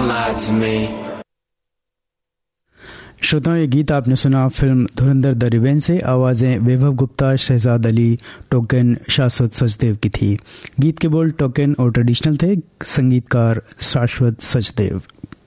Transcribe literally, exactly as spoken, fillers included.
don't lie to me. श्रोताओं, ये गीत आपने सुना फिल्म धुरंधर द रिवेंज से। आवाज़ें वैभव गुप्ता, शहजाद अली, टोकन, शाश्वत सचदेव की थी। गीत के बोल टोकन और ट्रेडिशनल थे, संगीतकार शाश्वत सचदेव।